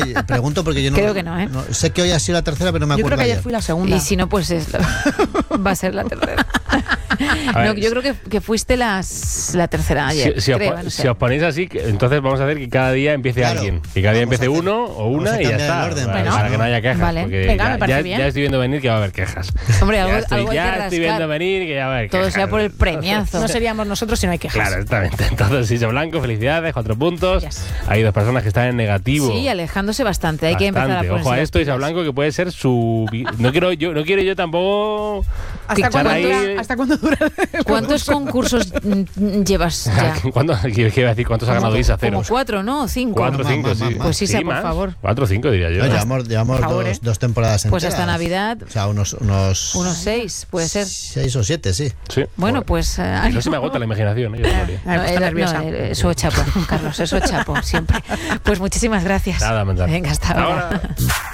Pregunto porque yo no... Creo que no, ¿eh? Sé que hoy ha sido la tercera, pero no me acuerdo. Yo creo que ayer fui la segunda. Y si no, pues va a ser la tercera. No, yo creo que fuiste la tercera ayer. Si os ponéis así, entonces vamos a hacer que cada día empiece alguien. Que cada día empiece uno o una y ya está. Para que no haya quejas. Vale. Porque Venga, me parece bien. ya estoy viendo venir que va a haber quejas. Hombre, algo hay que ya estoy viendo rascar. venir que va a haber quejas. Todo sea por el premiazo. No seríamos nosotros si no hay quejas. Claro, exactamente. Entonces, Iso Blanco, felicidades, 4 puntos. Yes. Hay 2 personas que están en negativo. Sí, alejándose bastante. Hay que empezar a ponerse Ojo a las esto, Iso pilas. Blanco, que puede ser su... No quiero yo tampoco... ¿Hasta cuándo dura? ¿Cuántos concursos llevas ya? ¿Qué iba a decir? ¿Cuántos ha ganado Isa? Como 0. 4, ¿no? 5. 4 o 5, sí. Pues Isa, Sí, por más. favor. 4 o 5, diría yo. No, llevamos dos temporadas enteras. Pues hasta Navidad. O sea, unos 6, puede ser. 6 o 7, sí. Sí. Bueno, pues... No se me agota la imaginación. Yo todavía. Está nerviosa. Eso chapo, Carlos, eso chapo, siempre. Pues muchísimas gracias. Nada, Manzana. Venga, hasta ahora.